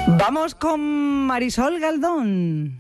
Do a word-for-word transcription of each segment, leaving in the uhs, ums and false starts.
Vamos con Marisol Galdón.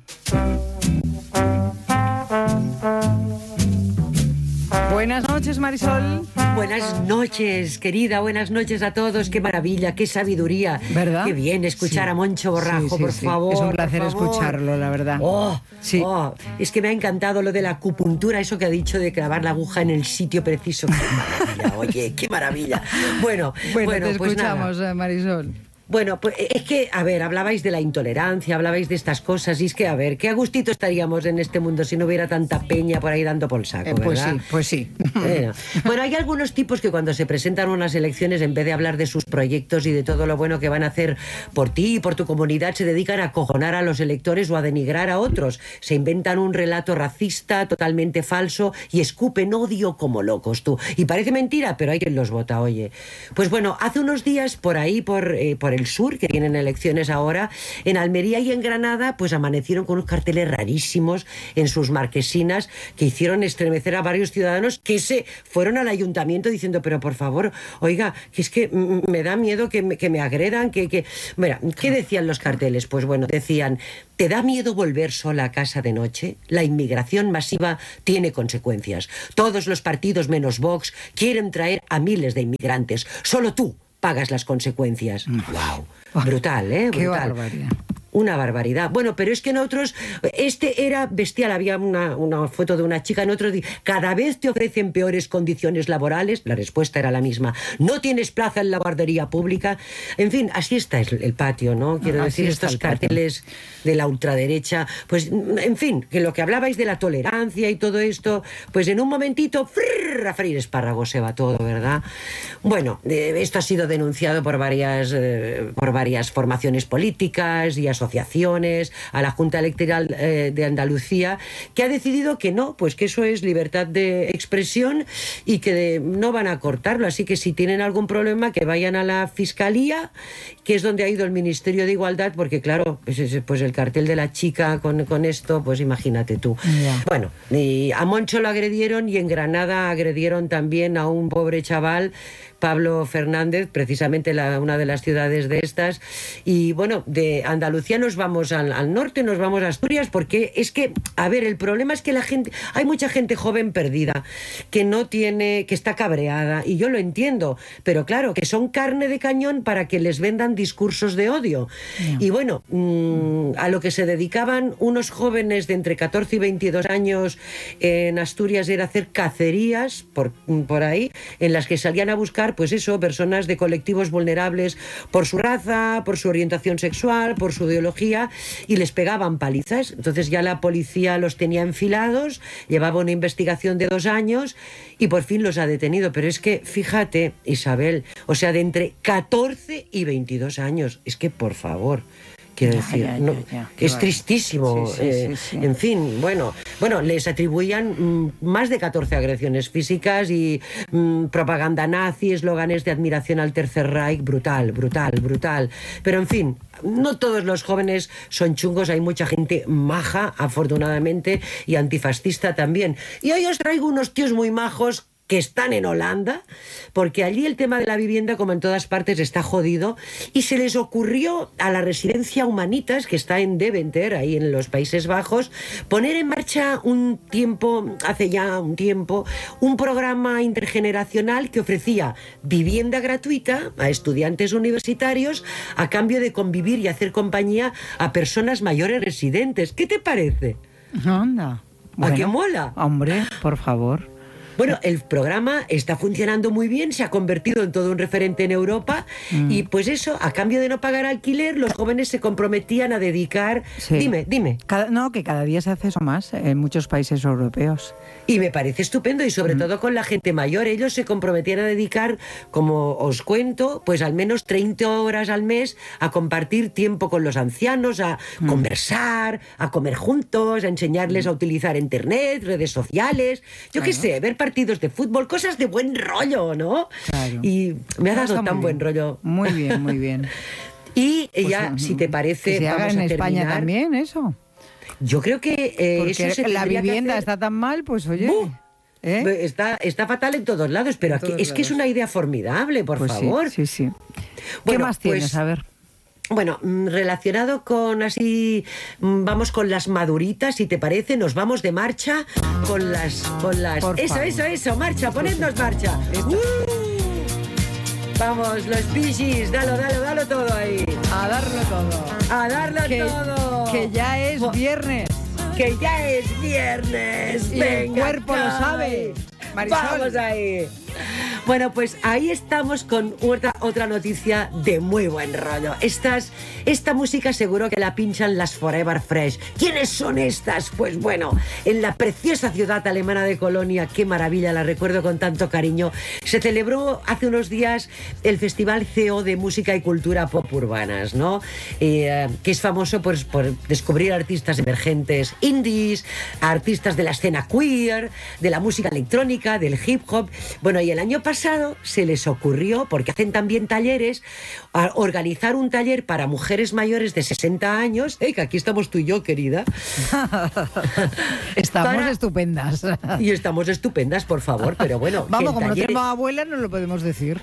Buenas noches, Marisol. Buenas noches, querida, buenas noches a todos. Qué maravilla, qué sabiduría. ¿Verdad? Qué bien escuchar sí. a Moncho Borrajo, sí, sí, por sí. favor. Es un placer por favor. escucharlo, la verdad. Oh, sí. oh, es que me ha encantado lo de la acupuntura, eso que ha dicho de clavar la aguja en el sitio preciso. Qué maravilla, oye, qué maravilla. Bueno, bueno, bueno te pues escuchamos, nada. Marisol. Bueno, pues es que, a ver, hablabais de la intolerancia, hablabais de estas cosas, y es que, a ver, qué a gustito estaríamos en este mundo si no hubiera tanta peña por ahí dando por saco, eh, pues ¿verdad? sí, pues sí. Bueno, bueno, hay algunos tipos que cuando se presentan a unas elecciones, en vez de hablar de sus proyectos y de todo lo bueno que van a hacer por ti y por tu comunidad, se dedican a acojonar a los electores o a denigrar a otros. Se inventan un relato racista totalmente falso y escupen odio como locos, tú. Y parece mentira, pero hay quien los vota, oye. Pues bueno, hace unos días por ahí, por, eh, por el sur, que tienen elecciones ahora, en Almería y en Granada, pues amanecieron con unos carteles rarísimos en sus marquesinas que hicieron estremecer a varios ciudadanos que se fueron al ayuntamiento diciendo, pero por favor, oiga, que es que mm, me da miedo que me, que me agredan, que... que... Mira, ¿qué decían los carteles? Pues bueno, decían, ¿te da miedo volver sola a casa de noche? La inmigración masiva tiene consecuencias. Todos los partidos menos Vox quieren traer a miles de inmigrantes. Solo tú pagas las consecuencias. ¡Wow! Brutal, ¿eh? Brutal. Qué barbaridad. Una barbaridad. Bueno, pero es que en otros, este era bestial, había una, una foto de una chica, en otros, cada vez te ofrecen peores condiciones laborales, la respuesta era la misma, no tienes plaza en la guardería pública, en fin, así está el, el patio, ¿no? Quiero así decir, estos carteles de la ultraderecha, pues, en fin, que lo que hablabais de la tolerancia y todo esto, pues en un momentito, frrr, a freír espárragos se va todo, ¿verdad? Bueno, eh, esto ha sido denunciado por varias, eh, por varias formaciones políticas y asociaciones, asociaciones, a la Junta Electoral eh, de Andalucía, que ha decidido que no, pues que eso es libertad de expresión y que de, no van a cortarlo, así que si tienen algún problema que vayan a la Fiscalía, que es donde ha ido el Ministerio de Igualdad, porque claro, pues, pues el cartel de la chica con, con esto, pues imagínate tú. Yeah. Bueno, y a Moncho lo agredieron y en Granada agredieron también a un pobre chaval, Pablo Fernández, precisamente la, una de las ciudades de estas, y bueno, de Andalucía nos vamos al, al norte, nos vamos a Asturias, porque es que, a ver, el problema es que la gente, hay mucha gente joven perdida, que no tiene, que está cabreada, y yo lo entiendo, pero claro, que son carne de cañón para que les vendan discursos de odio. Yeah. Y bueno, mmm, a lo que se dedicaban unos jóvenes de entre catorce y veintidós años en Asturias era hacer cacerías por, por ahí, en las que salían a buscar, pues eso, personas de colectivos vulnerables por su raza, por su orientación sexual, por su ideología, y les pegaban palizas. Entonces ya la policía los tenía enfilados, llevaba una investigación de dos años y por fin los ha detenido. Pero es que, fíjate, Isabel, o sea, de entre catorce y veintidós años, es que, por favor... Quiero ya, decir, ya, no, ya, ya, es vale. tristísimo. Sí, sí, eh, sí, sí. En fin, bueno, bueno, les atribuían mm, más de catorce agresiones físicas y mm, propaganda nazi, eslóganes de admiración al Tercer Reich, brutal, brutal, brutal. Pero en fin, no todos los jóvenes son chungos, hay mucha gente maja, afortunadamente, y antifascista también. Y hoy os traigo unos tíos muy majos que están en Holanda, porque allí el tema de la vivienda, como en todas partes, está jodido, y se les ocurrió a la residencia Humanitas, que está en Deventer, ahí en los Países Bajos, poner en marcha un tiempo, hace ya un tiempo, un programa intergeneracional que ofrecía vivienda gratuita a estudiantes universitarios a cambio de convivir y hacer compañía a personas mayores residentes. ¿Qué te parece? Anda. Bueno, ¿a qué mola? Hombre, por favor. Bueno, el programa está funcionando muy bien, se ha convertido en todo un referente en Europa mm. y pues eso, a cambio de no pagar alquiler, los jóvenes se comprometían a dedicar... Sí. Dime, dime. Cada, no, que cada día se hace eso más en muchos países europeos. Y me parece estupendo, y sobre mm. todo con la gente mayor. Ellos se comprometían a dedicar, como os cuento, pues al menos treinta horas al mes a compartir tiempo con los ancianos, a mm. conversar, a comer juntos, a enseñarles mm. a utilizar internet, redes sociales, yo qué sé, ver partidos de fútbol, cosas de buen rollo, ¿no? Claro. Y me ha dado Está tan buen rollo. Muy bien, muy bien. Y pues, ya, uh, si te parece, que se haga vamos en a España terminar. También eso. Yo creo que eh, porque eso se la vivienda hacer... está tan mal, pues oye... ¡Buf! ¿Eh? Está, está fatal en todos lados, pero aquí es lados. Que es una idea formidable, por pues favor. Sí, sí, sí. Bueno, ¿qué más tienes? Pues, a ver. Bueno, relacionado con así, vamos con las maduritas, si te parece, nos vamos de marcha con las... Con las... Eso, favor. eso, eso, marcha, ponednos marcha. ¡Uh! Vamos, los Bee dalo, dalo, dalo todo ahí. A darlo todo. A darlo que, todo. Que ya es viernes. Que ya es viernes. Y Venga, el cuerpo cae. Lo sabe. Marisol. Vamos ahí. Bueno, pues ahí estamos con otra, otra noticia de muy buen rollo. Estas, esta música seguro que la pinchan las Forever Fresh. ¿Quiénes son estas? Pues bueno, en la preciosa ciudad alemana de Colonia, qué maravilla, la recuerdo con tanto cariño, se celebró hace unos días el Festival C E O de Música y Cultura Pop Urbanas, ¿no? Eh, que es famoso pues, por descubrir artistas emergentes indies, artistas de la escena queer, de la música electrónica, del hip hop. Bueno, y el año pasado se les ocurrió, porque hacen también talleres, a organizar un taller para mujeres mayores de sesenta años. ¡Ey, que aquí estamos tú y yo, querida! Estamos para... estupendas. Y estamos estupendas, por favor, pero bueno... Vamos, como taller... no tenemos abuela, no lo podemos decir.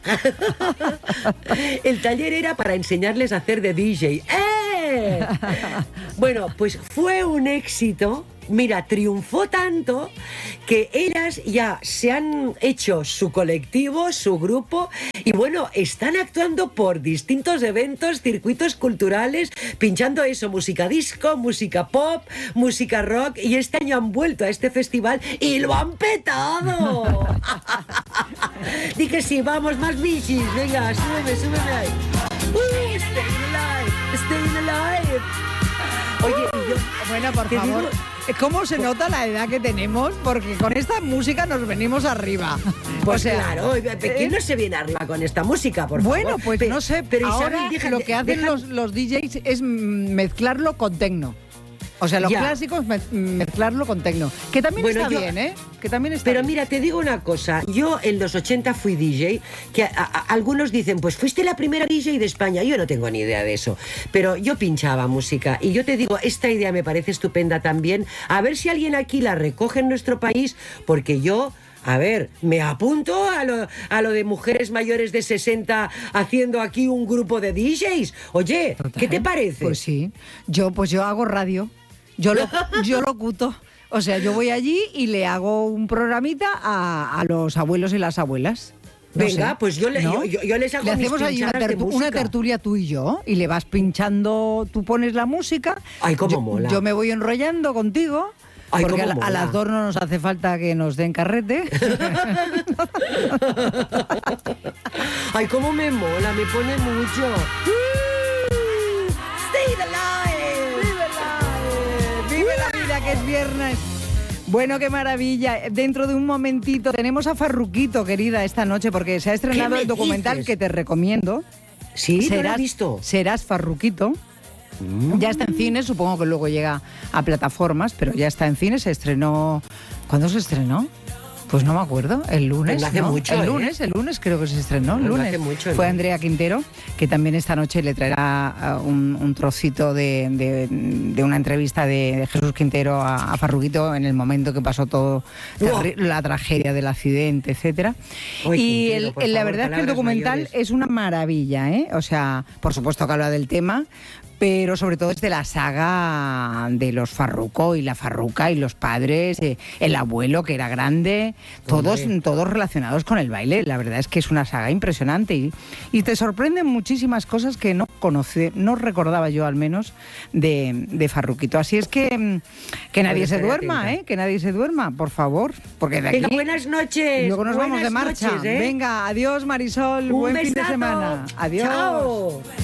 El taller era para enseñarles a hacer de D J. ¡Eh! Bueno, pues fue un éxito. Mira, triunfó tanto que ellas ya se han hecho su colectivo, su grupo, y bueno, están actuando por distintos eventos, circuitos culturales, pinchando eso, música disco, música pop, música rock, y este año han vuelto a este festival y lo han petado. Dije sí, vamos, más bichis, venga, súbeme, súbeme ahí. Uh, stay alive, stay alive. Oye, y yo, bueno, por favor, digo, ¿cómo se nota la edad que tenemos? Porque con esta música nos venimos arriba. Pues o sea, claro, ¿quién no se viene arriba con esta música, por bueno, favor? Pues pero, no sé, pero ahora Isabel, lo que hacen deja... los, los D Js es mezclarlo con tecno. O sea, los ya. clásicos, mezclarlo con tecno. Que también bueno, está yo, bien, ¿eh? Que también está pero bien. Mira, te digo una cosa. Yo en los ochenta fui D J, que a, a, algunos dicen, pues fuiste la primera D J de España. Yo no tengo ni idea de eso. Pero yo pinchaba música. Y yo te digo, esta idea me parece estupenda también. A ver si alguien aquí la recoge en nuestro país, porque yo... A ver, me apunto a lo, a lo de mujeres mayores de sesenta haciendo aquí un grupo de D Js. Oye, total, ¿qué te parece? Pues sí. Yo, pues yo hago radio. Yo lo, yo locuto. O sea, yo voy allí y le hago un programita a, a los abuelos y las abuelas. No Venga, sé, pues yo, le, ¿no? yo, yo les hago le hacemos mis allí una, tertu una tertulia tú y yo y le vas pinchando, tú pones la música. Ay, cómo yo, mola. Yo me voy enrollando contigo. Ay, porque a, mola. a las dos no nos hace falta que nos den carrete. Ay, cómo me mola, me pone mucho. Stay alive. Vive alive. Vive la vida, que es viernes. Bueno, qué maravilla. Dentro de un momentito tenemos a Farruquito, querida, esta noche, porque se ha estrenado el documental dices? que te recomiendo. Sí, serás, ¿no lo he visto? Serás Farruquito. Mm. Ya está en cines, supongo que luego llega a plataformas, pero ya está en cines, se estrenó... ¿Cuándo se estrenó? Pues no me acuerdo, el lunes, hace ¿no? mucho, el ¿eh? lunes, el lunes creo que se estrenó, el no lunes. Hace mucho, Fue ¿no? Andrea Quintero, que también esta noche le traerá uh, un, un trocito de, de, de una entrevista de, de Jesús Quintero a, a Farruquito en el momento que pasó todo, wow. la, la tragedia del accidente, etcétera. Uy, y Quintero, el, por la favor, verdad es que el documental mayores. es una maravilla, ¿eh? O sea, por supuesto que habla del tema, pero sobre todo es de la saga de los Farruco y la Farruca y los padres, eh, el abuelo que era grande, todos, todos relacionados con el baile. La verdad es que es una saga impresionante y, y te sorprenden muchísimas cosas que no conoce, no recordaba yo al menos de, de Farruquito. Así es que que nadie se duerma, ¿eh? Que nadie se duerma, por favor, porque de aquí... Venga, buenas noches. Luego nos buenas vamos de marcha. Noches, ¿eh? Venga, adiós Marisol, Un buen besazo. fin de semana. Adiós. Chao.